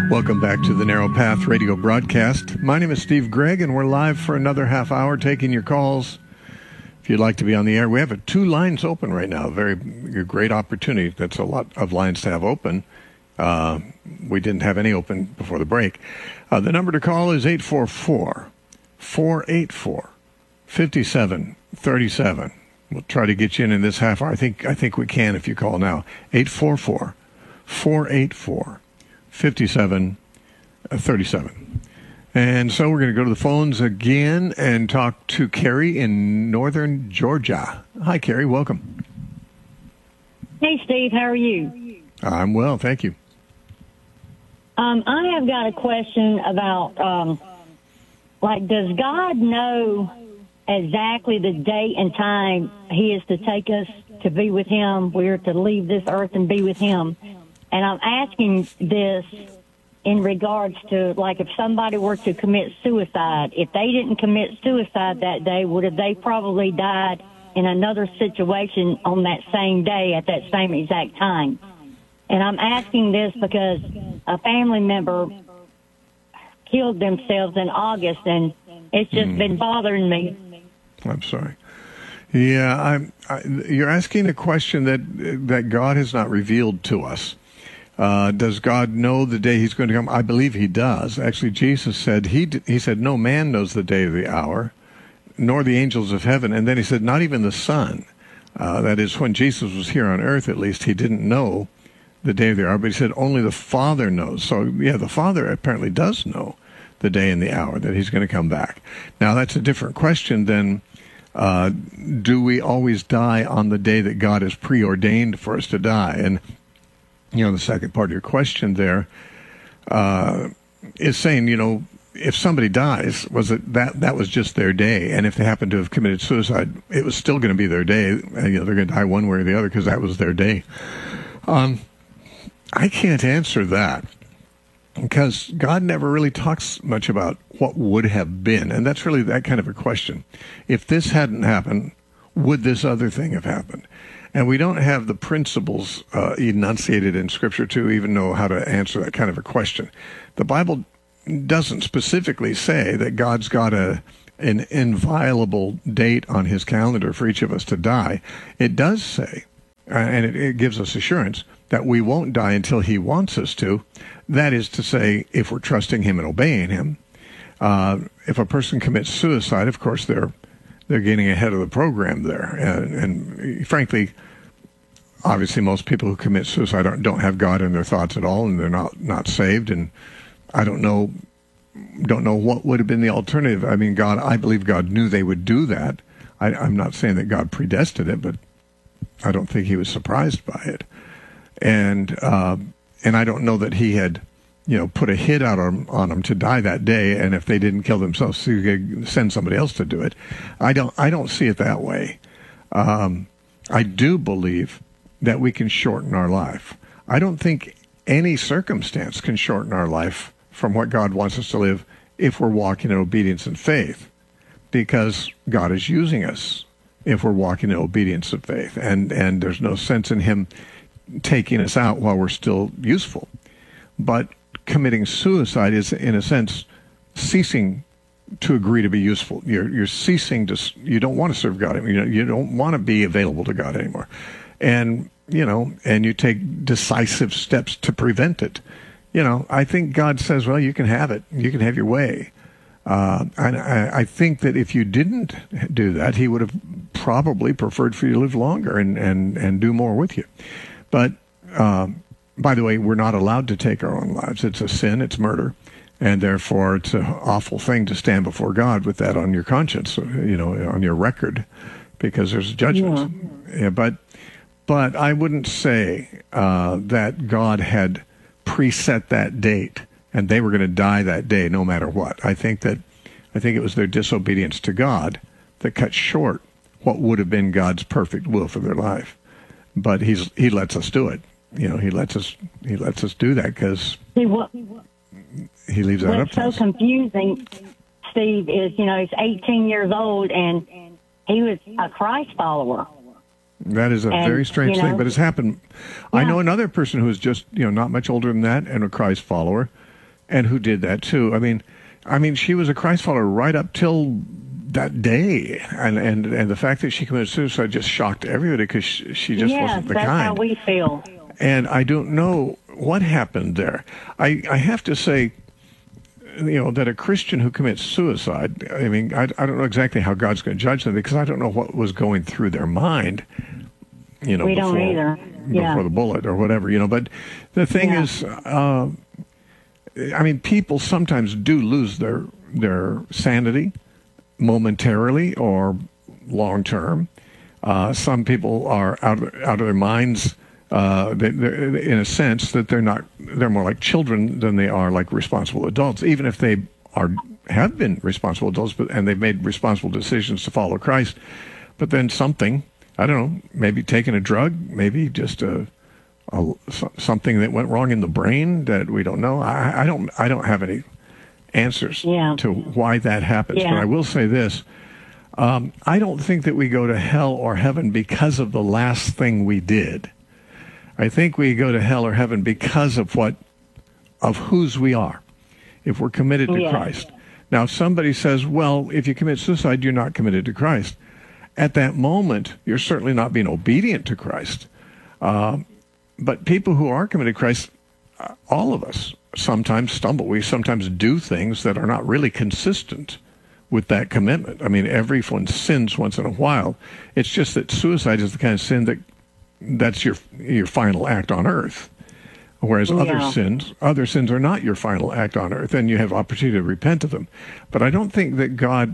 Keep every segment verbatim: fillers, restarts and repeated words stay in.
Welcome back to the Narrow Path Radio broadcast. My name is Steve Gregg, and we're live for another half hour taking your calls. If you'd like to be on the air, we have two lines open right now. Very a great opportunity. That's a lot of lines to have open. Uh, we didn't have any open before the break. Uh, the number to call is eight four four, four eight four, five seven three seven. We'll try to get you in in this half hour. I think I think we can if you call now. eight four four, four eight four, five seven three seven. And so we're going to go to the phones again and talk to Carrie in northern Georgia. Hi, Carrie. Welcome. Hey, Steve. How are you? I'm well. Thank you. Um, I have got a question about, um, like, does God know exactly the date and time he is to take us to be with him? We're to leave this earth and be with him. And I'm asking this in regards to, like, if somebody were to commit suicide, if they didn't commit suicide that day, would have they probably died in another situation on that same day at that same exact time? And I'm asking this because a family member killed themselves in August, and it's just mm. been bothering me. I'm sorry. Yeah, I'm, I, you're asking a question that that God has not revealed to us. Uh, does God know the day he's going to come? I believe he does. Actually, Jesus said, he he said, no man knows the day or the hour, nor the angels of heaven. And then he said, not even the Son. Uh, that is, when Jesus was here on earth, at least, he didn't know the day or the hour, but he said only the Father knows. So, yeah, the Father apparently does know the day and the hour that he's going to come back. Now, that's a different question than uh, do we always die on the day that God has preordained for us to die? And you know, the second part of your question there uh, is saying, you know, if somebody dies, was it that that was just their day, and if they happen to have committed suicide, it was still going to be their day. You know, they're going to die one way or the other because that was their day. Um, I can't answer that because God never really talks much about what would have been, and that's really that kind of a question. If this hadn't happened, would this other thing have happened? And we don't have the principles uh, enunciated in Scripture to even know how to answer that kind of a question. The Bible doesn't specifically say that God's got a an inviolable date on his calendar for each of us to die. It does say, uh, and it, it gives us assurance, that we won't die until he wants us to. That is to say, if we're trusting him and obeying him. Uh, if a person commits suicide, of course, they're They're getting ahead of the program there. And, and frankly, obviously most people who commit suicide aren't, don't have God in their thoughts at all, and they're not, not saved. And I don't know don't know what would have been the alternative. I mean, God, I believe God knew they would do that. I, I'm not saying that God predestined it, but I don't think he was surprised by it. And uh, and I don't know that he had, you know, put a hit out on, on them to die that day, and if they didn't kill themselves, so you could send somebody else to do it. I don't I don't see it that way. Um, I do believe that we can shorten our life. I don't think any circumstance can shorten our life from what God wants us to live if we're walking in obedience and faith, because God is using us if we're walking in obedience and faith, and, and there's no sense in him taking us out while we're still useful. But committing suicide is, in a sense, ceasing to agree to be useful. You're you're ceasing to. You don't want to serve God. You know, you don't want to be available to God anymore, and you know, and you take decisive steps to prevent it. You know, I think God says, "Well, you can have it. You can have your way." Uh, and I, I think that if you didn't do that, He would have probably preferred for you to live longer and and and do more with you. But um, by the way, we're not allowed to take our own lives. It's a sin. It's murder. And therefore, it's an awful thing to stand before God with that on your conscience, you know, on your record, because there's judgment. Yeah. Yeah, but but I wouldn't say uh, that God had preset that date and they were going to die that day no matter what. I think that I think it was their disobedience to God that cut short what would have been God's perfect will for their life. But he's he lets us do it. You know, he lets us he lets us do that because he leaves that up to us. What's so confusing, Steve, is, you know, he's eighteen years old and he was a Christ follower. That is a and, very strange you know, thing, but it's happened. Yeah. I know another person who is just, you know, not much older than that and a Christ follower, and who did that too. I mean, I mean, she was a Christ follower right up till that day, and and and the fact that she committed suicide just shocked everybody because she, she just yes, wasn't the that's kind. how we feel. And I don't know what happened there. I I have to say, you know, that a Christian who commits suicide, I mean, I, I don't know exactly how God's going to judge them because I don't know what was going through their mind, you know, we before, don't either. Yeah. before the bullet or whatever, you know. But the thing Yeah. is, uh, I mean, people sometimes do lose their their sanity momentarily or long term. Uh, some people are out out of their minds. Uh, they, in a sense that they're not, they're more like children than they are like responsible adults, even if they are have been responsible adults, but and they've made responsible decisions to follow Christ. But then something, I don't know, maybe taking a drug, maybe just a, a something that went wrong in the brain that we don't know. I, I don't, I don't have any answers Yeah. to why that happens. Yeah. But I will say this. Um, I don't think that we go to hell or heaven because of the last thing we did. I think we go to hell or heaven because of what, of whose we are, if we're committed to Yeah. Christ. Now, if somebody says, well, if you commit suicide, you're not committed to Christ. At that moment, you're certainly not being obedient to Christ. Uh, but people who are committed to Christ, uh, all of us sometimes stumble. We sometimes do things that are not really consistent with that commitment. I mean, everyone sins once in a while. It's just that suicide is the kind of sin that that's your your final act on earth, whereas Yeah. other sins other sins are not your final act on earth, and you have opportunity to repent of them. But I don't think that God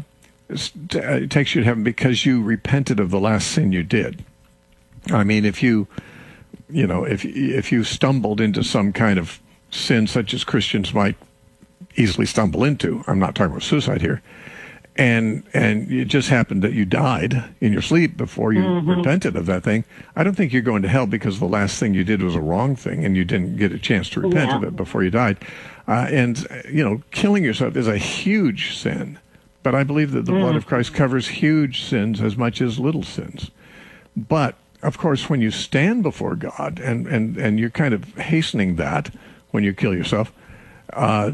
st- takes you to heaven because you repented of the last sin you did. I mean, if you you know if if you stumbled into some kind of sin such as Christians might easily stumble into, I'm not talking about suicide here, and and it just happened that you died in your sleep before you Mm-hmm. repented of that thing, I don't think you're going to hell because the last thing you did was a wrong thing and you didn't get a chance to repent Yeah. of it before you died. Uh, and, you know, killing yourself is a huge sin. But I believe that the Mm. blood of Christ covers huge sins as much as little sins. But, of course, when you stand before God, and, and, and you're kind of hastening that when you kill yourself, uh,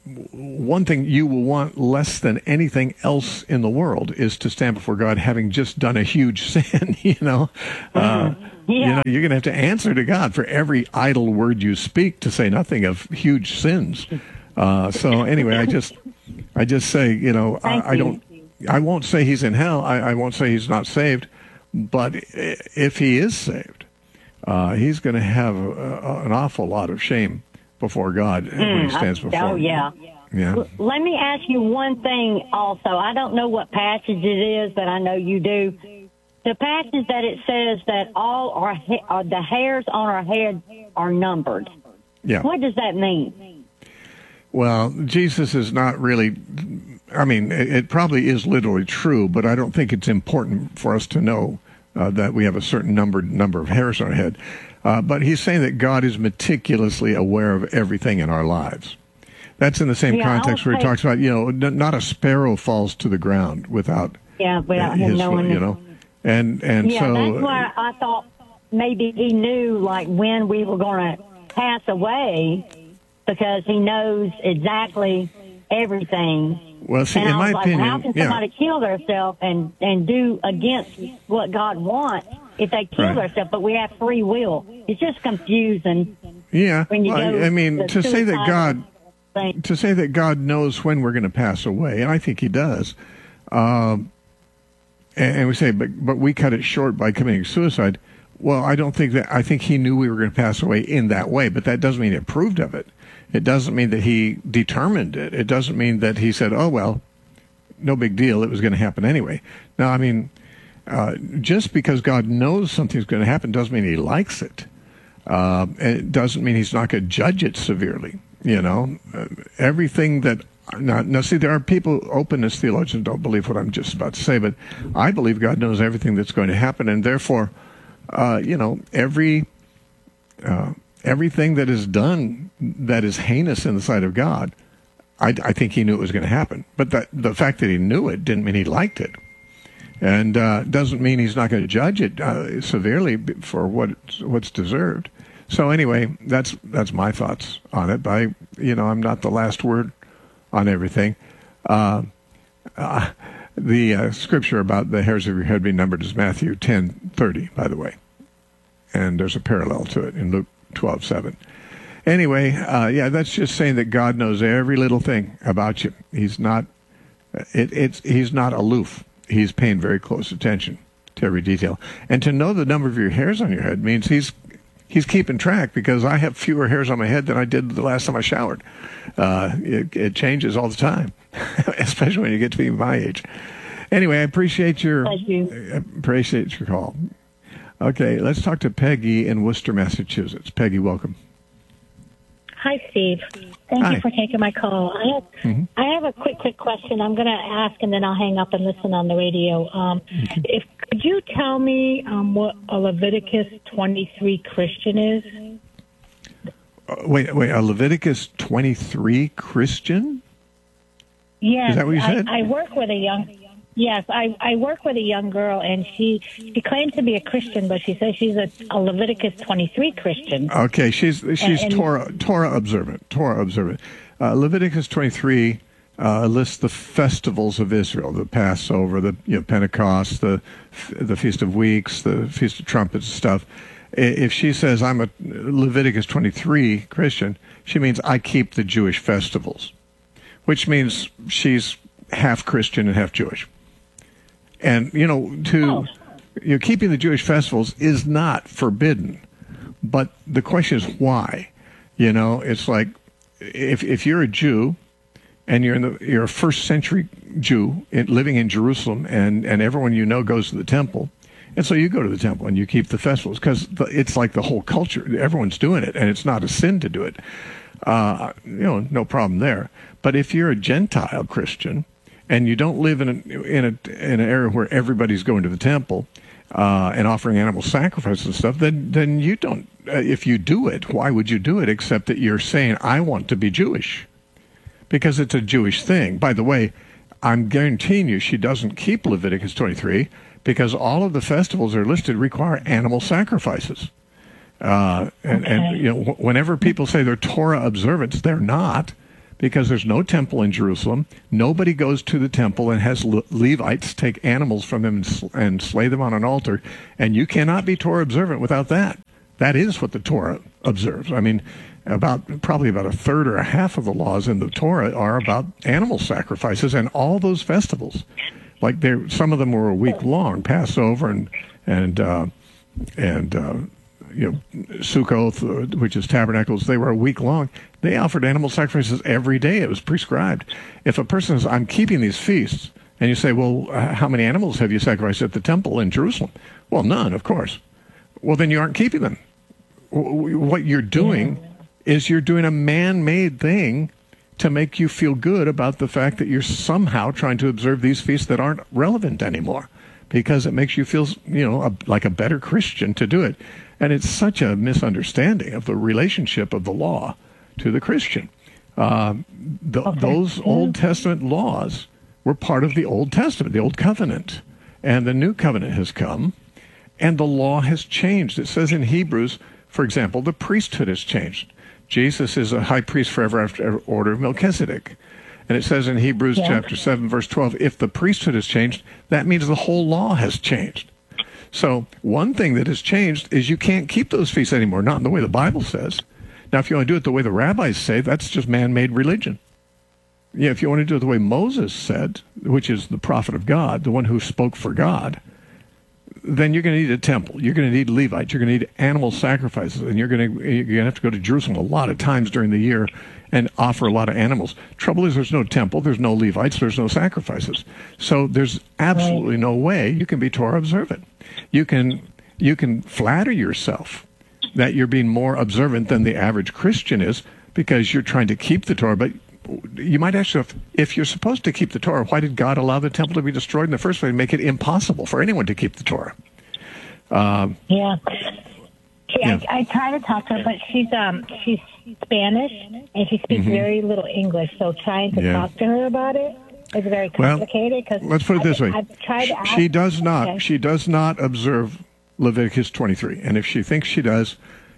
one thing you will want less than anything else in the world is to stand before God having just done a huge sin, you know. Uh, Yeah. You know, you're going to have to answer to God for every idle word you speak, to say nothing of huge sins. Uh, so anyway, I just, I just say, you know, Thank I, I you. don't, I won't say he's in hell. I, I won't say he's not saved, but i- if he is saved, uh, he's going to have a, a, an awful lot of shame before God when he stands before Oh, him. yeah. Yeah. L- Let me ask you one thing also. I don't know what passage it is, but I know you do. The passage that it says that all our ha- uh, the hairs on our head are numbered. Yeah. What does that mean? Well, Jesus is not really, I mean, it, it probably is literally true, but I don't think it's important for us to know uh, that we have a certain numbered number of hairs on our head. Uh, but he's saying that God is meticulously aware of everything in our lives. That's in the same Yeah, context I'll where he take- talks about, you know, n- not a sparrow falls to the ground without Yeah, without him his, knowing. you know. And, and Yeah, so, that's why I thought maybe he knew like when we were going to pass away, because he knows exactly everything. well, see, And in I my was like, opinion, how can yeah. somebody kill themselves and, and do against what God wants if they kill Right. themselves? But we have free will. It's just confusing Yeah, when you well, go. I mean, the to say that suicide God, thing. to say that God knows when we're going to pass away, and I think He does. Um, and, and we say, but but we cut it short by committing suicide. Well, I don't think that. I think He knew we were going to pass away in that way, but that doesn't mean He approved of it. It doesn't mean that He determined it. It doesn't mean that He said, "Oh well, no big deal. It was going to happen anyway." Now, I mean, uh, just because God knows something's going to happen doesn't mean He likes it. Uh, it doesn't mean He's not going to judge it severely. You know, uh, everything that now, now see, there are people, openness theologians don't believe what I'm just about to say, but I believe God knows everything that's going to happen, and therefore, uh, you know, every uh, everything that is done that is heinous in the sight of God, I, I think He knew it was going to happen. But that the fact that He knew it didn't mean He liked it. And uh, doesn't mean He's not going to judge it uh, severely for what it's, what's deserved. So anyway, that's that's my thoughts on it. But I, you know, I'm not the last word on everything. Uh, uh, the uh, scripture about the hairs of your head being numbered is Matthew ten thirty, by the way, and there's a parallel to it in Luke twelve seven. Anyway, uh, yeah, that's just saying that God knows every little thing about you. He's not, it, it's he's not aloof. He's paying very close attention to every detail. And to know the number of your hairs on your head means he's he's keeping track, because I have fewer hairs on my head than I did the last time I showered. Uh, it, it changes all the time, especially when you get to be my age. Anyway, I appreciate your Thank you. I appreciate your call. Okay, let's talk to Peggy in Worcester, Massachusetts. Peggy, welcome. Hi, Steve. Thank Hi. you for taking my call. I have, Mm-hmm. I have a quick, quick question. I'm going to ask, and then I'll hang up and listen on the radio. Um, Mm-hmm. if could you tell me um, what a Leviticus twenty-three Christian is? Uh, wait, wait, a Leviticus twenty-three Christian? Yes, Is that what you said? I, I work with a young. Yes, I, I work with a young girl, and she she claims to be a Christian, but she says she's a, a Leviticus twenty-three Christian. Okay, she's she's And- Torah Torah observant. Torah observant. Uh, Leviticus twenty-three uh, lists the festivals of Israel: the Passover, the you know, Pentecost, the the Feast of Weeks, the Feast of Trumpets, stuff. I- If she says I'm a Leviticus twenty-three Christian, she means I keep the Jewish festivals, which means she's half Christian and half Jewish. And, you know, to Oh. you know, keeping the Jewish festivals is not forbidden, but the question is why. You know, it's like if if you're a Jew and you're in the you're a first century Jew in, living in Jerusalem, and and everyone you know goes to the temple, and so you go to the temple and you keep the festivals because it's like the whole culture. Everyone's doing it, and it's not a sin to do it. Uh, you know, no problem there. But if you're a Gentile Christian and you don't live in a in a in an area where everybody's going to the temple uh, and offering animal sacrifices and stuff, then then you don't. Uh, if you do it, why would you do it except that you're saying I want to be Jewish, because it's a Jewish thing. By the way, I'm guaranteeing you she doesn't keep Leviticus twenty-three, because all of the festivals that are listed require animal sacrifices. Uh, and, Okay. and you know, wh- whenever people say they're Torah observants, they're not, because there's no temple in Jerusalem. Nobody goes to the temple and has Le- Levites take animals from them and, sl- and slay them on an altar. And you cannot be Torah observant without that. That is what the Torah observes. I mean, about probably about a third or a half of the laws in the Torah are about animal sacrifices, and all those festivals. Like there, some of them were a week long, Passover and and uh, and. Uh, you know, Sukkoth, uh, which is tabernacles, they were a week long. They offered animal sacrifices every day. It was prescribed. If a person says, I'm keeping these feasts, and you say, well, uh, how many animals have you sacrificed at the temple in Jerusalem? Well, none, of course. Well, then you aren't keeping them. W- w- What you're doing is you're doing a man-made thing to make you feel good about the fact that you're somehow trying to observe these feasts that aren't relevant anymore, because it makes you feel, you know, a, like a better Christian to do it. And it's such a misunderstanding of the relationship of the law to the Christian. Uh, the, Okay. Those Old Testament laws were part of the Old Testament, the Old Covenant. And the New Covenant has come, and the law has changed. It says in Hebrews, for example, the priesthood has changed. Jesus is a high priest forever after order of Melchizedek. And it says in Hebrews Yeah. chapter seven, verse twelve, if the priesthood has changed, that means the whole law has changed. So one thing that has changed is you can't keep those feasts anymore, not in the way the Bible says. Now, if you want to do it the way the rabbis say, that's just man-made religion. Yeah, if you want to do it the way Moses said, which is the prophet of God, the one who spoke for God, then you're going to need a temple. You're going to need Levites. You're going to need animal sacrifices, and you're going to you're going to have to go to Jerusalem a lot of times during the year and offer a lot of animals. Trouble is, there's no temple, there's no Levites, there's no sacrifices. So there's absolutely no way you can be Torah observant. You can you can flatter yourself that you're being more observant than the average Christian is because you're trying to keep the Torah, but you might ask yourself, if you're supposed to keep the Torah, why did God allow the temple to be destroyed in the first place and make it impossible for anyone to keep the Torah? Um, Yeah. She, Yeah. I, I try to talk to her, but she's um she's Spanish and she speaks very little English. So trying to Mm-hmm. Yeah. talk to her about it is very Well, complicated. Cause let's put it this way. I've tried to ask, She does not. Okay. She does not observe Leviticus twenty-three, and if she thinks she does,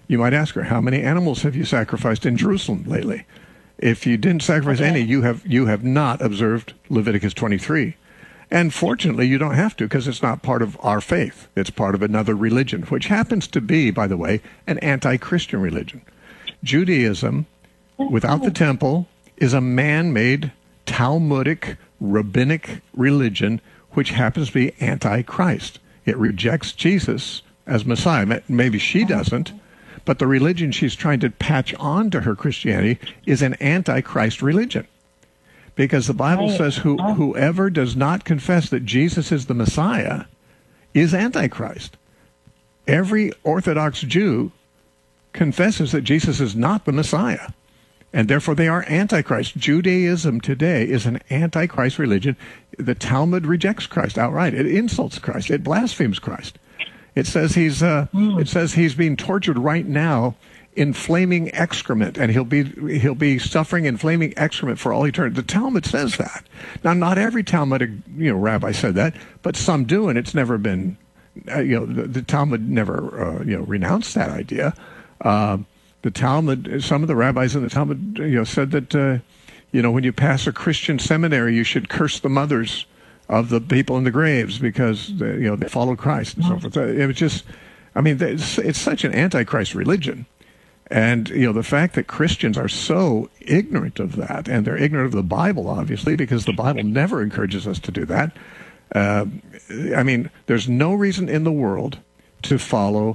You might ask her, how many animals have you sacrificed in Jerusalem lately? If you didn't sacrifice any, you have you have not observed Leviticus twenty-three. And fortunately, you don't have to, because it's not part of our faith. It's part of another religion, which happens to be, by the way, an anti-Christian religion. Judaism, without the temple, is a man-made Talmudic, rabbinic religion, which happens to be anti-Christ. It rejects Jesus as Messiah. Maybe she doesn't, but the religion she's trying to patch on to her Christianity is an anti-Christ religion. Because the Bible says who, whoever does not confess that Jesus is the Messiah is antichrist. Every Orthodox Jew confesses that Jesus is not the Messiah, and therefore they are antichrist. Judaism today is an antichrist religion. The Talmud rejects Christ outright. It insults Christ. It blasphemes Christ. It says he's uh, it says he's being tortured right now in flaming excrement, and he'll be he'll be suffering in flaming excrement for all eternity. The Talmud says that. Now, not every Talmudic you know rabbi said that, but some do, and it's never been uh, you know the, the Talmud never uh, you know renounced that idea. Uh, the Talmud, some of the rabbis in the Talmud, you know, said that uh, you know when you pass a Christian seminary, you should curse the mothers of the people in the graves because they, you know they followed Christ and so forth. It was just, I mean, it's, it's such an antichrist religion. And, you know, the fact that Christians are so ignorant of that, and they're ignorant of the Bible, obviously, because the Bible never encourages us to do that. Uh, I mean, there's no reason in the world to follow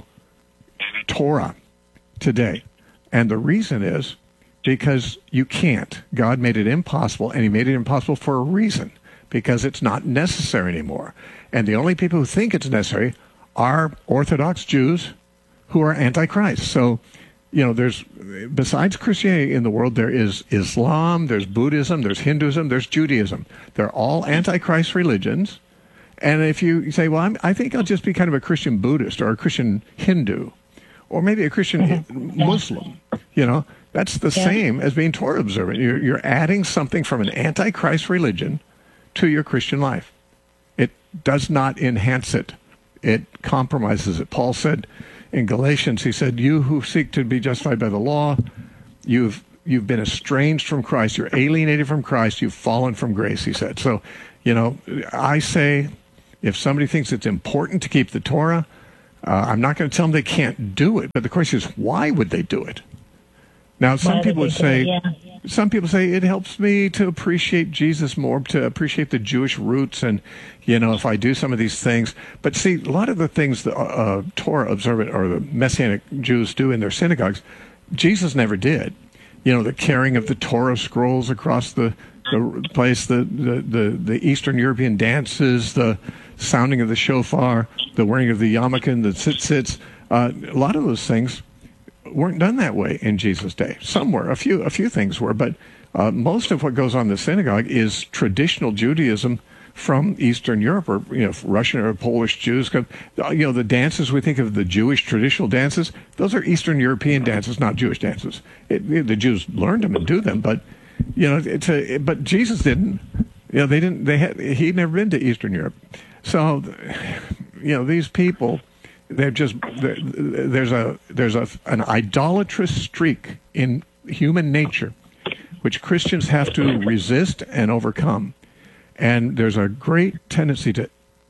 Torah today. And the reason is because you can't. God made it impossible, and he made it impossible for a reason, because it's not necessary anymore. And the only people who think it's necessary are Orthodox Jews who are antichrist. So, you know, there's, besides Christianity in the world, there is Islam, there's Buddhism, there's Hinduism, there's Judaism. They're all antichrist religions. And if you say, well, I'm, I think I'll just be kind of a Christian Buddhist or a Christian Hindu or maybe a Christian Muslim, you know, that's the yeah. same as being Torah observant. You're, you're adding something from an antichrist religion to your Christian life. It does not enhance it. It compromises it. Paul said in Galatians, he said, you who seek to be justified by the law, you've you've been estranged from Christ. You're alienated from Christ. You've fallen from grace, he said. So, you know, I say if somebody thinks it's important to keep the Torah, uh, I'm not going to tell them they can't do it. But the question is, why would they do it? Now, some people would say, yeah. some people say it helps me to appreciate Jesus more, to appreciate the Jewish roots, and, you know, if I do some of these things. But see, a lot of the things the uh, Torah observant or the Messianic Jews do in their synagogues, Jesus never did. You know, the carrying of the Torah scrolls across the, the place, the, the, the, the Eastern European dances, the sounding of the shofar, the wearing of the yarmulke and the tzitzits, uh, a lot of those things weren't done that way in Jesus' day. Some were, a few, a few things were, but uh, most of what goes on in the synagogue is traditional Judaism from Eastern Europe, or you know, Russian or Polish Jews. You know, the dances we think of, the Jewish traditional dances, those are Eastern European dances, not Jewish dances. It, it, the Jews learned them and do them, but you know, it's a, but Jesus didn't. You know, they didn't. They had. He'd never been to Eastern Europe, so you know, these people. They're just there's a there's a an idolatrous streak in human nature, which Christians have to resist and overcome. And there's a great tendency to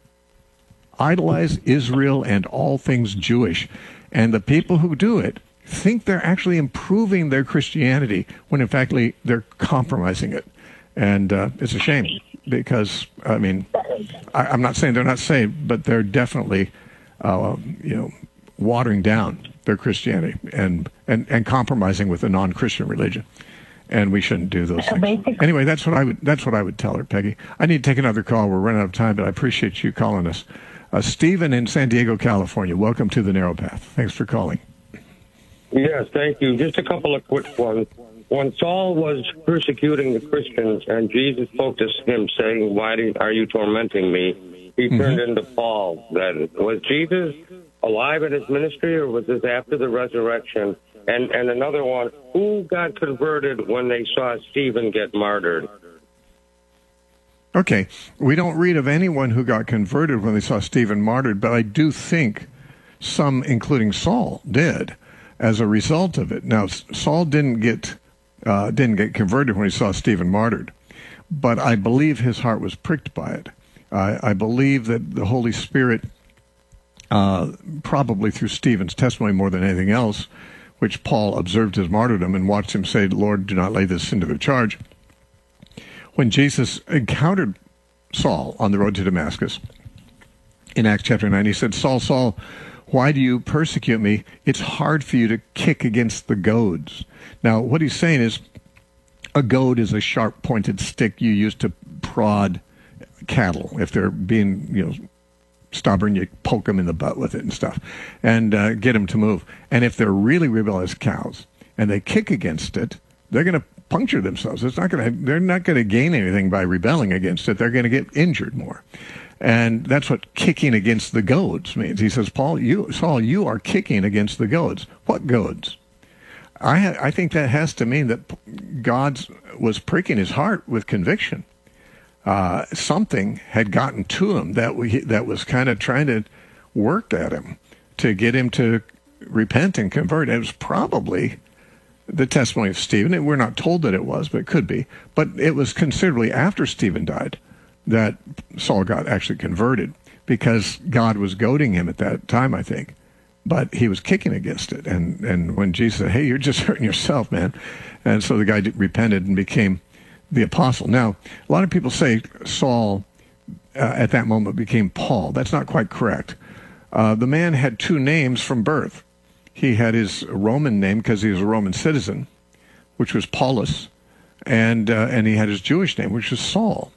idolize Israel and all things Jewish. And the people who do it think they're actually improving their Christianity when in fact they're compromising it. And uh, it's a shame because, I mean, I, I'm not saying they're not saved, but they're definitely Uh, you know, watering down their Christianity and, and, and compromising with a non-Christian religion, and we shouldn't do those things. Basically, anyway, that's what I would that's what I would tell her, Peggy. I need to take another call. We're running out of time, but I appreciate you calling us. Uh, Stephen in San Diego, California. Welcome to the Narrow Path. Thanks for calling. Yes, thank you. Just a couple of quick ones. When Saul was persecuting the Christians, and Jesus spoke to him, saying, "Why are you tormenting me?" He turned mm-hmm. into Paul. Then was Jesus alive in his ministry, or was this after the resurrection? And and another one: who got converted when they saw Stephen get martyred? Okay, we don't read of anyone who got converted when they saw Stephen martyred, but I do think some, including Saul, did. as a result of it. Now, Saul didn't get uh, didn't get converted when he saw Stephen martyred, but I believe his heart was pricked by it. I, I believe that the Holy Spirit, uh, probably through Stephen's testimony more than anything else, which Paul observed his martyrdom and watched him say, "Lord, do not lay this sin to their charge." When Jesus encountered Saul on the road to Damascus, in Acts chapter nine, he said, "Saul, Saul, why do you persecute me? It's hard for you to kick against the goads." Now, what he's saying is, a goad is a sharp-pointed stick you use to prod cattle. If they're being, you know, stubborn, you poke them in the butt with it and stuff, and uh, get them to move. And if they're really rebellious cows and they kick against it, they're going to puncture themselves. It's not going to. They're not going to gain anything by rebelling against it. They're going to get injured more. And that's what kicking against the goads means. He says, Paul, you, Saul, you are kicking against the goads. What goads? I, ha- I think that has to mean that God was pricking his heart with conviction. Uh, something had gotten to him that we, that was kind of trying to work at him to get him to repent and convert. It was probably the testimony of Stephen. We're not told that it was, but it could be. But it was considerably after Stephen died that Saul got actually converted, because God was goading him at that time, I think. But he was kicking against it. And, and when Jesus said, "Hey, you're just hurting yourself, man." And so the guy repented and became the apostle. Now, a lot of people say Saul uh, at that moment became Paul. That's not quite correct. Uh, the man had two names from birth. He had his Roman name because he was a Roman citizen, which was Paulus, and uh, and he had his Jewish name, which was Saul.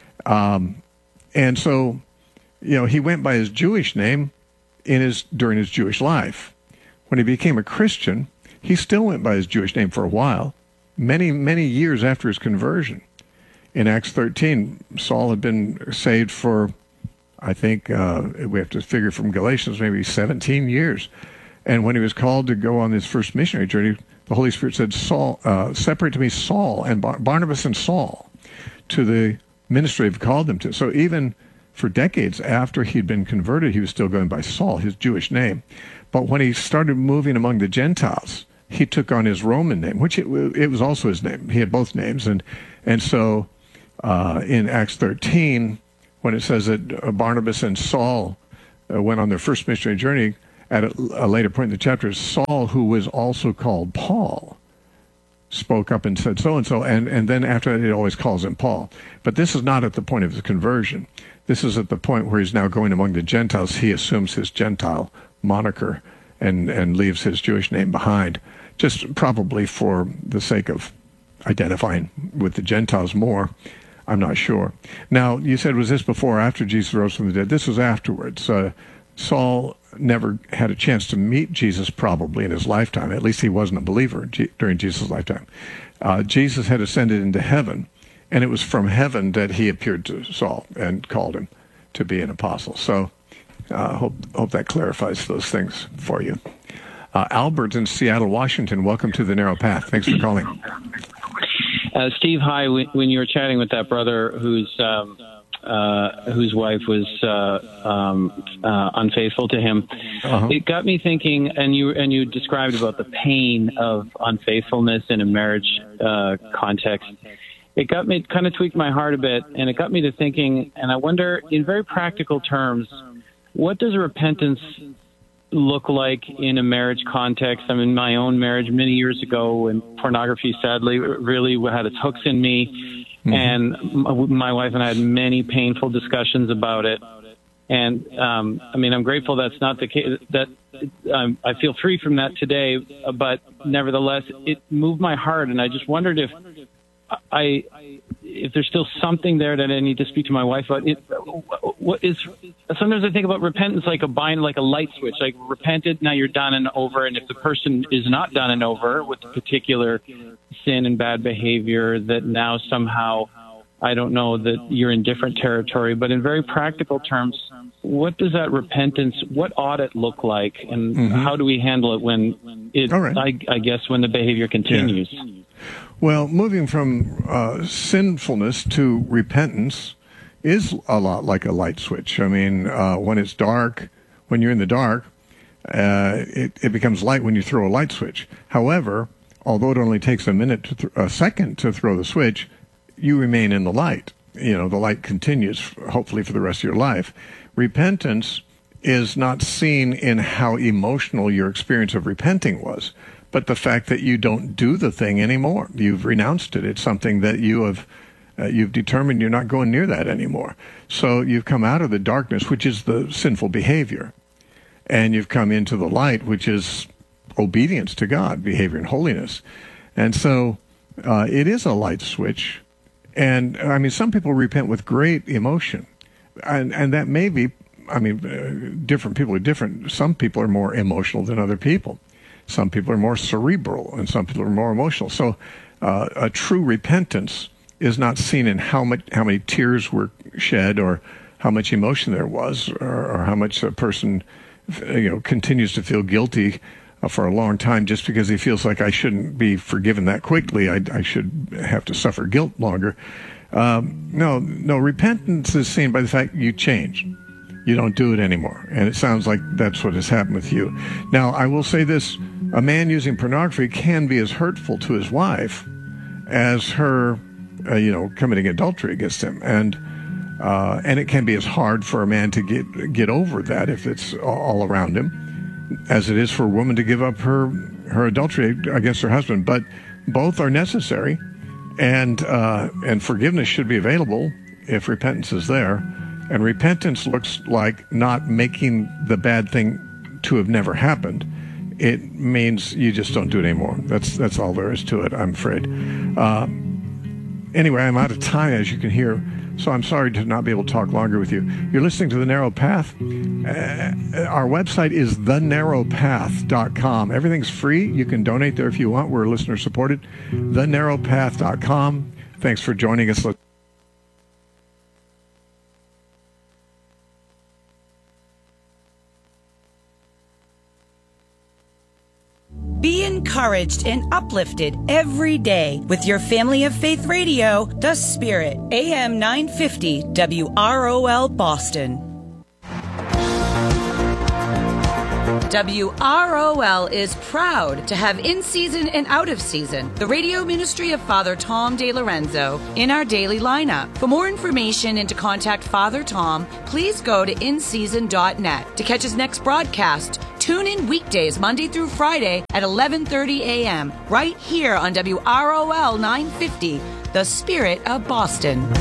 Um, and so, you know, he went by his Jewish name in his during his Jewish life. When he became a Christian, he still went by his Jewish name for a while, many, many years after his conversion. In Acts thirteen, Saul had been saved for, I think, uh, we have to figure from Galatians, maybe seventeen years. And when he was called to go on his first missionary journey, the Holy Spirit said, "Saul, uh, separate to me Saul and Bar- Barnabas and Saul to the ministry I've called them to." So even for decades after he'd been converted, he was still going by Saul, his Jewish name. But when he started moving among the Gentiles, he took on his Roman name, which it, it was also his name. He had both names. And and so uh, in Acts thirteen, when it says that uh, Barnabas and Saul uh, went on their first missionary journey, at a, a later point in the chapter, Saul, who was also called Paul, spoke up and said so-and-so, and, and then after that, it always calls him Paul. But this is not at the point of his conversion. This is at the point where he's now going among the Gentiles. He assumes his Gentile moniker and, and leaves his Jewish name behind, just probably for the sake of identifying with the Gentiles more. I'm not sure. Now, you said, was this before or after Jesus rose from the dead? This was afterwards. Uh, Saul never had a chance to meet Jesus probably in his lifetime. At least he wasn't a believer G- during Jesus' lifetime. Uh, Jesus had ascended into heaven, and it was from heaven that he appeared to Saul and called him to be an apostle. So I uh, hope, hope that clarifies those things for you. Uh, Albert in Seattle, Washington, welcome to The Narrow Path. Thanks for calling. Uh, Steve, hi. When you were chatting with that brother who's um, uh, whose wife was uh, um, uh, unfaithful to him, uh-huh. It got me thinking. And you and you described about the pain of unfaithfulness in a marriage uh, context. It got me kind of tweaked my heart a bit, and it got me to thinking. And I wonder, in very practical terms, what does repentance look like in a marriage context? I'm in my own marriage many years ago, and pornography, sadly, really had its hooks in me. Mm-hmm. And my wife and I had many painful discussions about it. And um, I mean, I'm grateful that's not the case. That um, I feel free from that today. But nevertheless, it moved my heart, and I just wondered if I. if there's still something there that I need to speak to my wife about. It, what is, sometimes I think about repentance like a bind, like a light switch, like repented, now you're done and over. And if the person is not done and over with a particular sin and bad behavior, that now somehow, I don't know, that you're in different territory. But in very practical terms, what does that repentance, what ought it look like? And mm-hmm. how do we handle it when it, right. I, I guess, when the behavior continues? Yeah. Well, moving from uh, sinfulness to repentance is a lot like a light switch. I mean, uh, when it's dark, when you're in the dark, Uh, it, it becomes light when you throw a light switch. However, although it only takes a minute to th- a second to throw the switch, you remain in the light. You know, the light continues, hopefully, for the rest of your life. Repentance is not seen in how emotional your experience of repenting was, but the fact that you don't do the thing anymore. You've renounced it. It's something that you have, uh, you've determined you're not going near that anymore. So you've come out of the darkness, which is the sinful behavior, and you've come into the light, which is obedience to God, behavior in holiness. And so uh, it is a light switch. And I mean, some people repent with great emotion, and and that may be, I mean, uh, different people are different. Some people are more emotional than other people. Some people are more cerebral, and some people are more emotional. So uh, a true repentance is not seen in how much, how many tears were shed, or how much emotion there was, or, or how much a person, you know, continues to feel guilty uh, for a long time just because he feels like I shouldn't be forgiven that quickly. I, I should have to suffer guilt longer. Um, no, no, repentance is seen by the fact you changed. You don't do it anymore. And it sounds like that's what has happened with you. Now, I will say this. A man using pornography can be as hurtful to his wife as her, uh, you know, committing adultery against him. And uh, and it can be as hard for a man to get get over that if it's all around him, as it is for a woman to give up her, her adultery against her husband. But both are necessary, and uh, and forgiveness should be available if repentance is there. And repentance looks like not making the bad thing to have never happened. It means you just don't do it anymore. That's that's all there is to it, I'm afraid. Uh, anyway, I'm out of time, as you can hear, so I'm sorry to not be able to talk longer with you. You're listening to The Narrow Path. Uh, our website is the narrow path dot com. Everything's free. You can donate there if you want. We're listener-supported. the narrow path dot com. Thanks for joining us. Be encouraged and uplifted every day with your Family of Faith Radio, The Spirit, A M nine fifty W R O L Boston. W R O L is proud to have in season and out of season the radio ministry of Father Tom DeLorenzo in our daily lineup. For more information and to contact Father Tom, please go to in season dot net. To catch his next broadcast, tune in weekdays Monday through Friday at eleven thirty a.m. right here on W R O L nine fifty, The Spirit of Boston.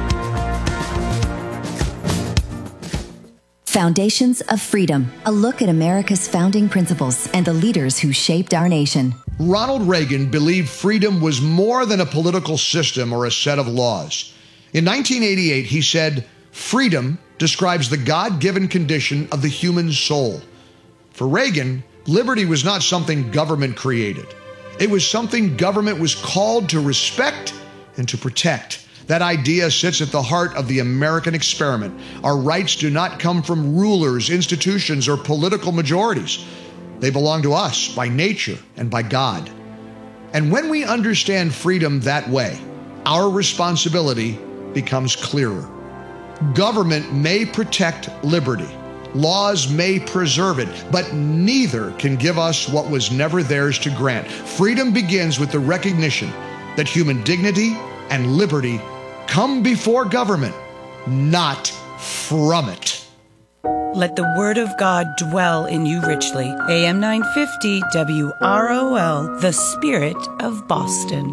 Foundations of Freedom, a look at America's founding principles and the leaders who shaped our nation. Ronald Reagan believed freedom was more than a political system or a set of laws. In nineteen eighty-eight, he said, "Freedom describes the God-given condition of the human soul." For Reagan, liberty was not something government created. It was something government was called to respect and to protect. That idea sits at the heart of the American experiment. Our rights do not come from rulers, institutions, or political majorities. They belong to us by nature and by God. And when we understand freedom that way, our responsibility becomes clearer. Government may protect liberty. Laws may preserve it, but neither can give us what was never theirs to grant. Freedom begins with the recognition that human dignity and liberty come before government, not from it. Let the word of God dwell in you richly. A M nine fifty W R O L, The Spirit of Boston.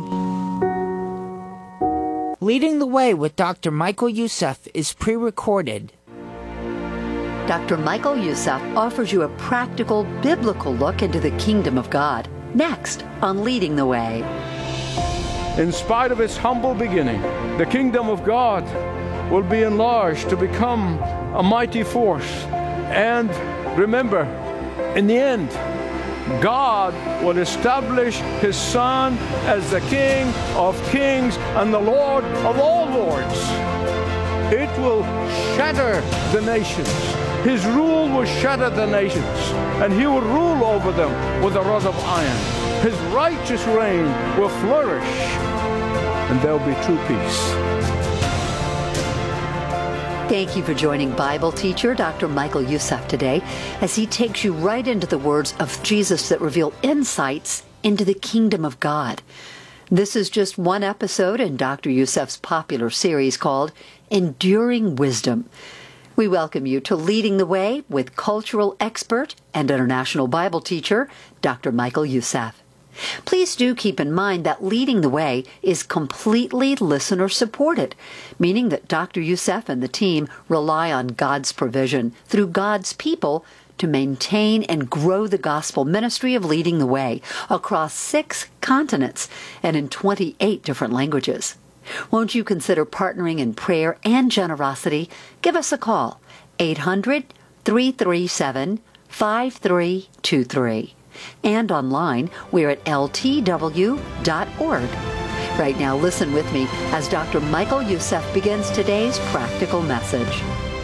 Leading the Way with Doctor Michael Youssef is pre-recorded. Doctor Michael Youssef offers you a practical, biblical look into the kingdom of God. Next on Leading the Way. In spite of its humble beginning, the kingdom of God will be enlarged to become a mighty force. And remember, in the end, God will establish His Son as the King of kings and the Lord of all lords. It will shatter the nations. His rule will shatter the nations, and He will rule over them with a rod of iron. His righteous reign will flourish, and there'll be true peace. Thank you for joining Bible teacher Doctor Michael Youssef today as he takes you right into the words of Jesus that reveal insights into the kingdom of God. This is just one episode in Doctor Youssef's popular series called Enduring Wisdom. We welcome you to Leading the Way with cultural expert and international Bible teacher Doctor Michael Youssef. Please do keep in mind that Leading the Way is completely listener-supported, meaning that Doctor Youssef and the team rely on God's provision through God's people to maintain and grow the gospel ministry of Leading the Way across six continents and in twenty-eight different languages. Won't you consider partnering in prayer and generosity? Give us a call, eight hundred, three three seven, five three two three. And online, we're at L T W dot org. Right now, listen with me as Doctor Michael Youssef begins today's practical message.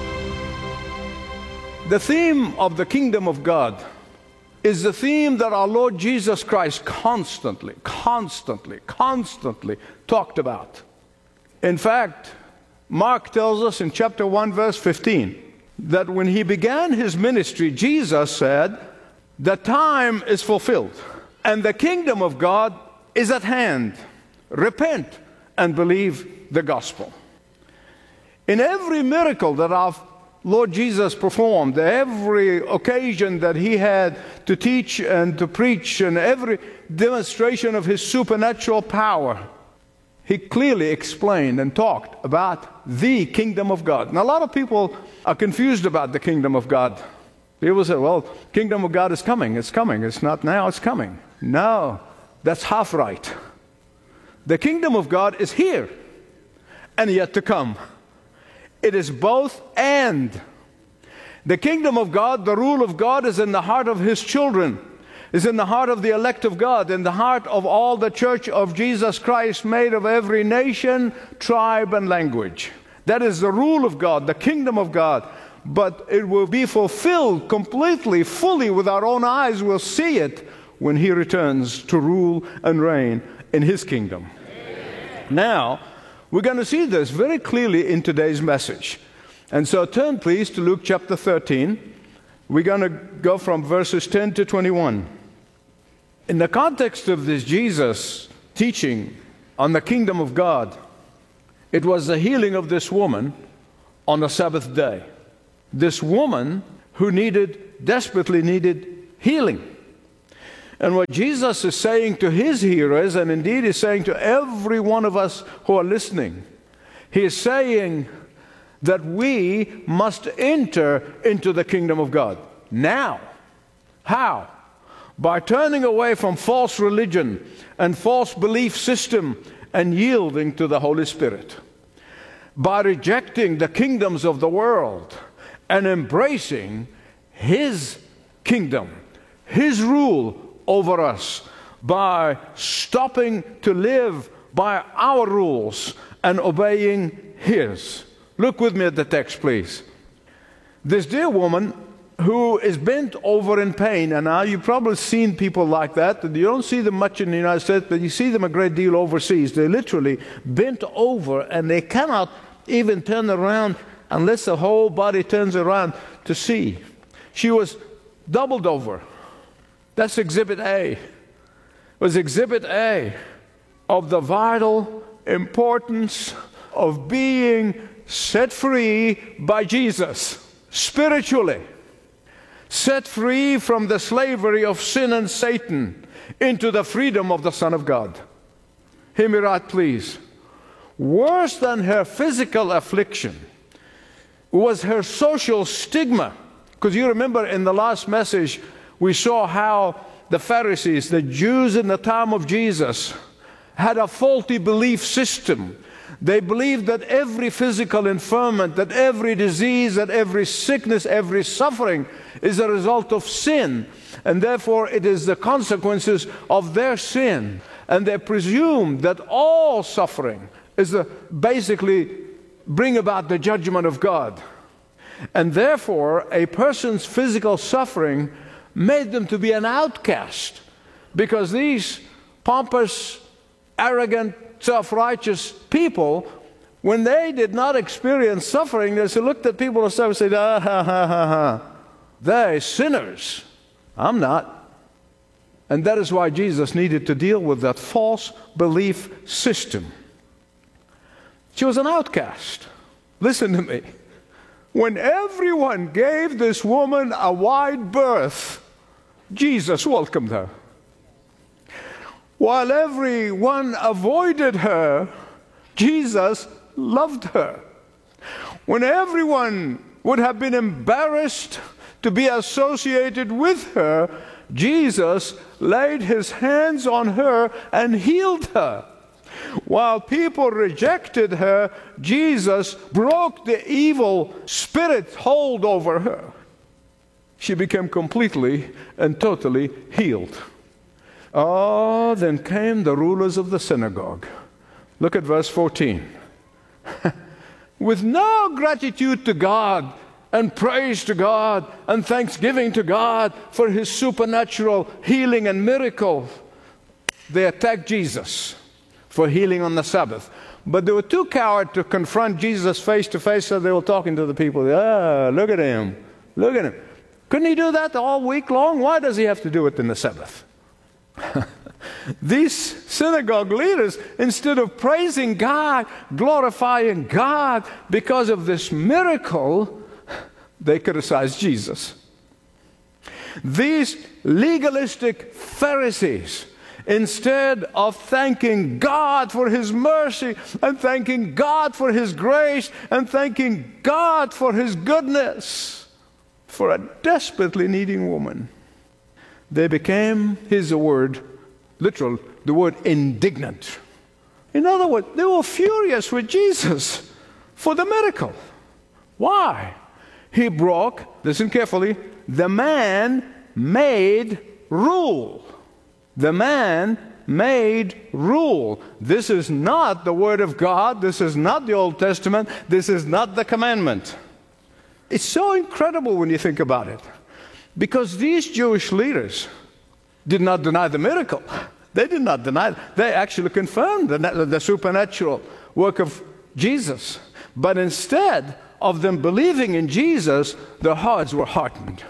The theme of the kingdom of God is the theme that our Lord Jesus Christ constantly, constantly, constantly talked about. In fact, Mark tells us in chapter one, verse fifteen, that when he began his ministry, Jesus said, "The time is fulfilled, and the kingdom of God is at hand. Repent and believe the gospel." In every miracle that our Lord Jesus performed, every occasion that he had to teach and to preach, and every demonstration of his supernatural power, he clearly explained and talked about the kingdom of God. Now, a lot of people are confused about the kingdom of God. People say, well, kingdom of God is coming, it's coming, it's not now, it's coming. No, that's half right. The kingdom of God is here and yet to come. It is both and. The kingdom of God, the rule of God, is in the heart of his children, is in the heart of the elect of God, in the heart of all the church of Jesus Christ, made of every nation, tribe, and language. That is the rule of God, the kingdom of God. But it will be fulfilled completely, fully, with our own eyes. We'll see it when he returns to rule and reign in his kingdom. Amen. Now, we're going to see this very clearly in today's message. And so turn, please, to Luke chapter thirteen. We're going to go from verses ten to twenty-one. In the context of this Jesus teaching on the kingdom of God, it was the healing of this woman on the Sabbath day. This woman who needed, desperately needed healing. And what Jesus is saying to his hearers, and indeed is saying to every one of us who are listening, he is saying that we must enter into the kingdom of God now. How? By turning away from false religion and false belief system and yielding to the Holy Spirit. By rejecting the kingdoms of the world and embracing his kingdom, his rule over us, by stopping to live by our rules and obeying his. Look with me at the text, please. This dear woman who is bent over in pain, and now you've probably seen people like that. You don't see them much in the United States, but you see them a great deal overseas. They're literally bent over, and they cannot even turn around unless the whole body turns around to see. She was doubled over. That's exhibit A. It was exhibit A of the vital importance of being set free by Jesus, spiritually. Set free from the slavery of sin and Satan into the freedom of the Son of God. Hear me right, please. Worse than her physical affliction was her social stigma. Because you remember in the last message, we saw how the Pharisees, the Jews in the time of Jesus, had a faulty belief system. They believed that every physical infirmity, that every disease, that every sickness, every suffering is a result of sin. And therefore it is the consequences of their sin. And they presumed that all suffering is a, basically bring about the judgment of God. And therefore a person's physical suffering made them to be an outcast, because these pompous, arrogant, self-righteous people when they did not experience suffering, they looked at people and said, ah, ha, ha, ha, ha. They're sinners. I'm not. And that is why Jesus needed to deal with that false belief system. She was an outcast. Listen to me. When everyone gave this woman a wide berth, Jesus welcomed her. While everyone avoided her, Jesus loved her. When everyone would have been embarrassed to be associated with her, Jesus laid his hands on her and healed her. While people rejected her, Jesus broke the evil spirit hold over her. She became completely and totally healed. Oh, then came the rulers of the synagogue. Look at verse fourteen. With no gratitude to God and praise to God and thanksgiving to God for his supernatural healing and miracle, they attacked Jesus for healing on the Sabbath. But they were too coward to confront Jesus face to face, so they were talking to the people. Ah, look at him. Look at him. Couldn't he do that all week long? Why does he have to do it in the Sabbath? These synagogue leaders, instead of praising God, glorifying God because of this miracle, they criticized Jesus. These legalistic Pharisees, instead of thanking God for his mercy and thanking God for his grace and thanking God for his goodness for a desperately needing woman, they became, here's the word, literal, the word indignant. In other words, they were furious with Jesus for the miracle. Why? He broke, listen carefully, the man-made rule. The man-made rule. This is not the Word of God. This is not the Old Testament. This is not the commandment. It's so incredible when you think about it. Because these Jewish leaders did not deny the miracle. They did not deny it. They actually confirmed the, the supernatural work of Jesus. But instead of them believing in Jesus, their hearts were hardened.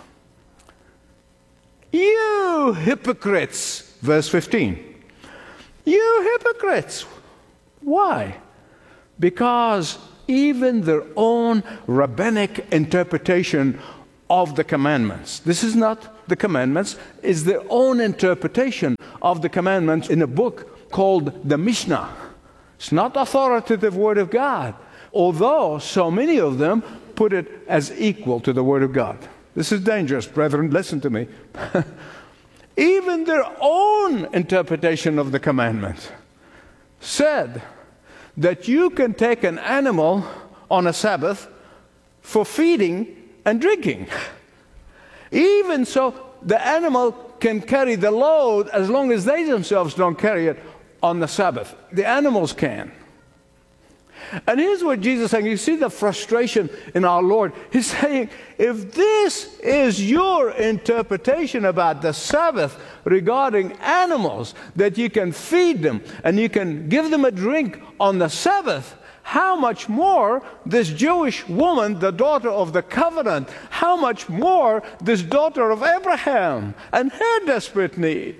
You hypocrites, verse fifteen. You hypocrites. Why? Because even their own rabbinic interpretation of the commandments, this is not the commandments, is their own interpretation of the commandments in a book called the Mishnah. It's not the authoritative Word of God, although so many of them put it as equal to the Word of God. This is dangerous, brethren. Listen to me. Even their own interpretation of the commandment said that you can take an animal on a Sabbath for feeding and drinking. Even so, the animal can carry the load as long as they themselves don't carry it on the Sabbath. The animals can. And here's what Jesus is saying. You see the frustration in our Lord. He's saying, if this is your interpretation about the Sabbath regarding animals, that you can feed them and you can give them a drink on the Sabbath, how much more this Jewish woman, the daughter of the covenant, how much more this daughter of Abraham and her desperate need?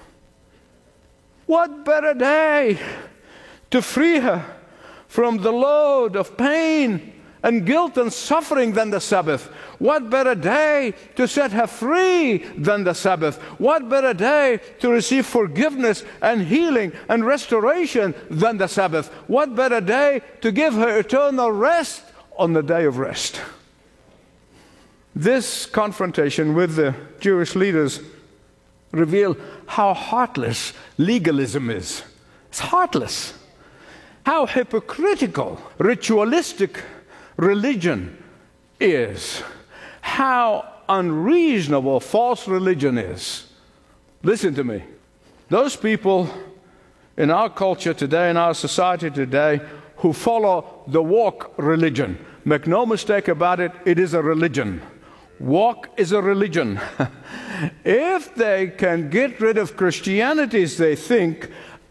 What better day to free her from the load of pain and guilt and suffering than the Sabbath? What better day to set her free than the Sabbath? What better day to receive forgiveness and healing and restoration than the Sabbath? What better day to give her eternal rest on the day of rest? This confrontation with the Jewish leaders reveal how heartless legalism is. It's heartless. How hypocritical ritualistic religion is. How unreasonable false religion is. Listen to me. Those people in our culture today, in our society today, who follow the walk religion, make no mistake about it, it is a religion. Walk is a religion. If they can get rid of Christianity, as they think,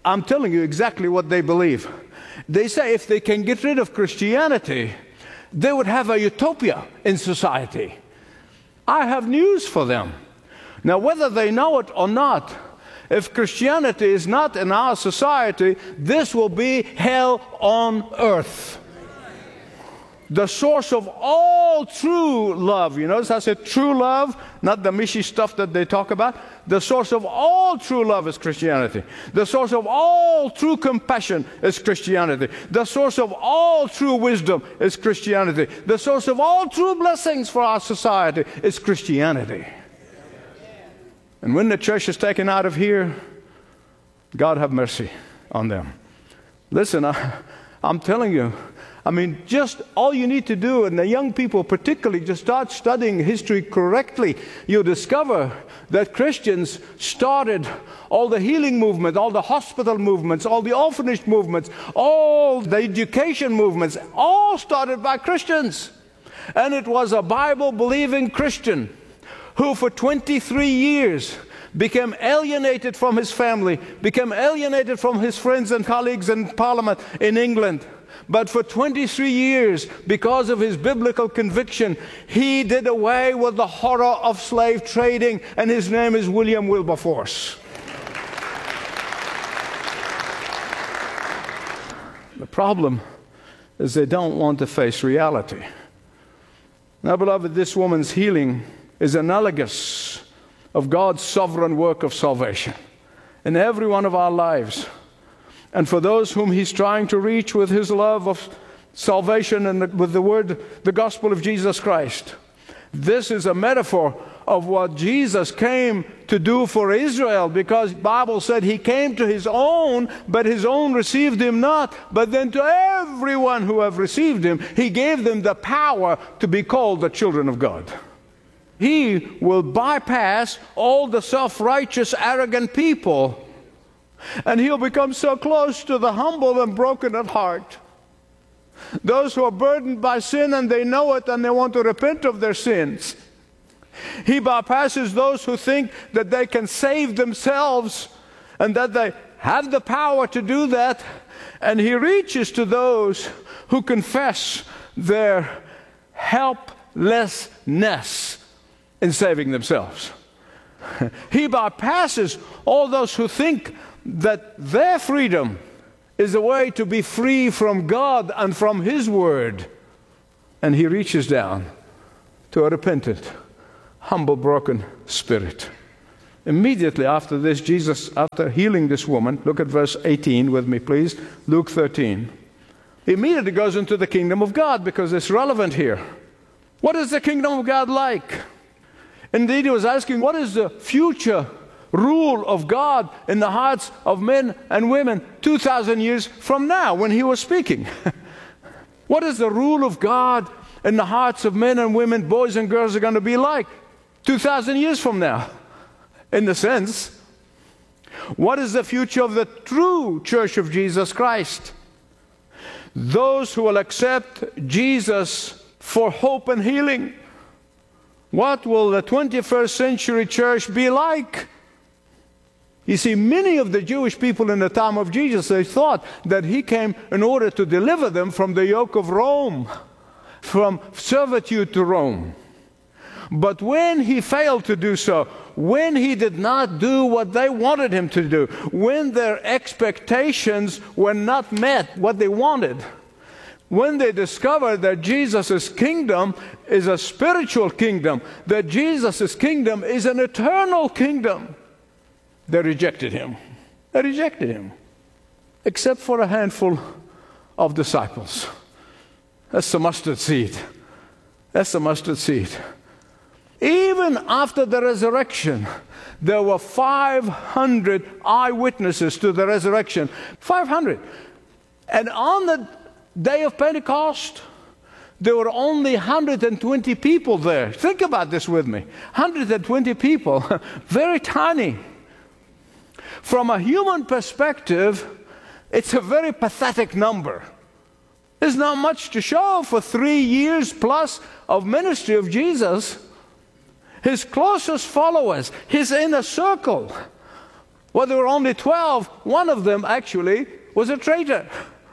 I'm telling you exactly what they believe. They say if they can get rid of Christianity, they would have a utopia in society. I have news for them. Now, whether they know it or not, if Christianity is not in our society, this will be hell on earth. The source of all true love. You notice I said true love, not the mishy stuff that they talk about. The source of all true love is Christianity. The source of all true compassion is Christianity. The source of all true wisdom is Christianity. The source of all true blessings for our society is Christianity. And when the church is taken out of here, God have mercy on them. Listen, I, I'm telling you, I mean, just all you need to do, and the young people particularly, just start studying history correctly. You'll discover that Christians started all the healing movement, all the hospital movements, all the orphanage movements, all the education movements, all started by Christians. And it was a Bible-believing Christian who for twenty-three years became alienated from his family, became alienated from his friends and colleagues in Parliament in England. But for twenty-three years, because of his biblical conviction, he did away with the horror of slave trading, and his name is William Wilberforce. The problem is they don't want to face reality. Now, beloved, this woman's healing is analogous of God's sovereign work of salvation in every one of our lives. And for those whom He's trying to reach with His love of salvation and with the word, the gospel of Jesus Christ. This is a metaphor of what Jesus came to do for Israel, because the Bible said He came to His own, but His own received Him not. But then to everyone who have received Him, He gave them the power to be called the children of God. He will bypass all the self-righteous, arrogant people, and He'll become so close to the humble and broken at heart. Those who are burdened by sin and they know it and they want to repent of their sins. He bypasses those who think that they can save themselves and that they have the power to do that. And He reaches to those who confess their helplessness in saving themselves. He bypasses all those who think that their freedom is a way to be free from God and from His Word. And He reaches down to a repentant, humble, broken spirit. Immediately after this, Jesus, after healing this woman, look at verse eighteen with me, please, Luke thirteen. He immediately goes into the kingdom of God because it's relevant here. What is the kingdom of God like? Indeed, He was asking, what is the future rule of God in the hearts of men and women two thousand years from now when He was speaking? What is the rule of God in the hearts of men and women, boys and girls, are going to be like two thousand years from now? In the sense, what is the future of the true church of Jesus Christ? Those who will accept Jesus for hope and healing. What will the twenty-first century church be like? You see, many of the Jewish people in the time of Jesus, they thought that He came in order to deliver them from the yoke of Rome, from servitude to Rome. But when He failed to do so, when He did not do what they wanted Him to do, when their expectations were not met, what they wanted, when they discovered that Jesus' kingdom is a spiritual kingdom, that Jesus' kingdom is an eternal kingdom, they rejected Him. They rejected Him. Except for a handful of disciples. That's the mustard seed. That's the mustard seed. Even after the resurrection, there were five hundred eyewitnesses to the resurrection. five hundred. And on the day of Pentecost, there were only one hundred twenty people there. Think about this with me. one hundred twenty people, very tiny. From a human perspective, it's a very pathetic number. There's not much to show for three years plus of ministry of Jesus. His closest followers, His inner circle, Well, there were only twelve. One of them actually was a traitor.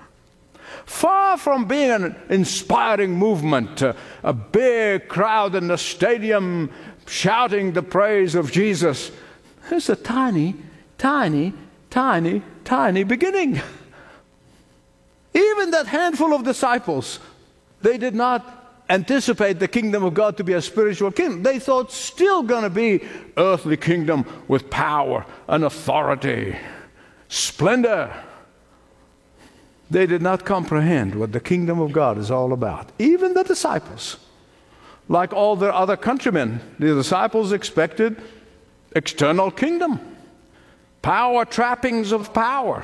Far from being an inspiring movement, uh, a big crowd in the stadium shouting the praise of Jesus, there's a tiny, tiny, tiny, tiny beginning. Even that handful of disciples, they did not anticipate the kingdom of God to be a spiritual kingdom. They thought still going to be earthly kingdom with power and authority, splendor. They did not comprehend what the kingdom of God is all about. Even the disciples, like all their other countrymen, the disciples expected external kingdom, power, trappings of power.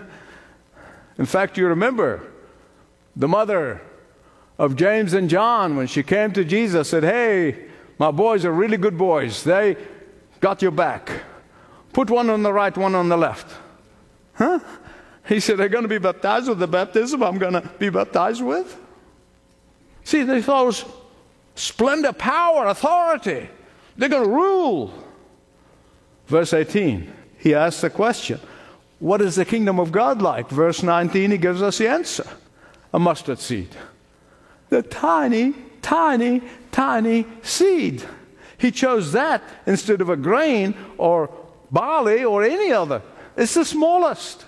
In fact, you remember the mother of James and John, when she came to Jesus, said, "Hey, my boys are really good boys. They got your back. Put one on the right, one on the left." Huh? He said, "They're going to be baptized with the baptism I'm going to be baptized with." See, they thought it was splendor, power, authority. They're going to rule. Verse eighteen, he asks the question, what is the kingdom of God like? Verse nineteen, he gives us the answer. A mustard seed. The tiny, tiny, tiny seed. He chose that instead of a grain or barley or any other. It's the smallest.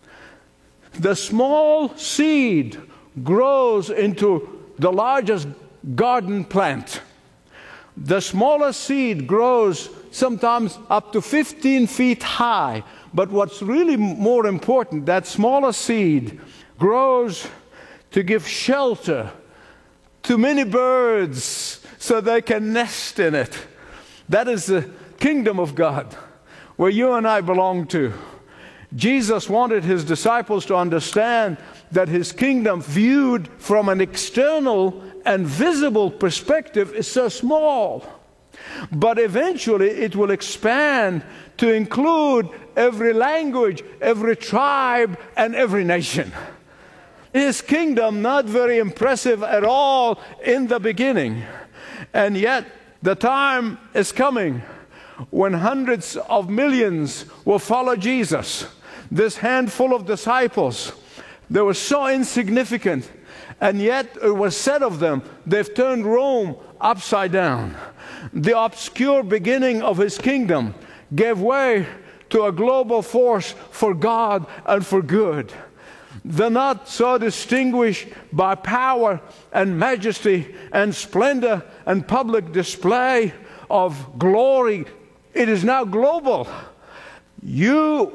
The small seed grows into the largest garden plant. The smallest seed grows sometimes up to fifteen feet high. But what's really more important, that smaller seed grows to give shelter to many birds so they can nest in it. That is the kingdom of God, where you and I belong to. Jesus wanted his disciples to understand that his kingdom, viewed from an external and visible perspective, is so small. But eventually it will expand to include every language, every tribe, and every nation. His kingdom, not very impressive at all in the beginning. And yet the time is coming when hundreds of millions will follow Jesus. This handful of disciples, they were so insignificant, and yet it was said of them, they've turned Rome upside down. The obscure beginning of his kingdom gave way to a global force for God and for good. They're not so distinguished by power and majesty and splendor and public display of glory. It is now global. You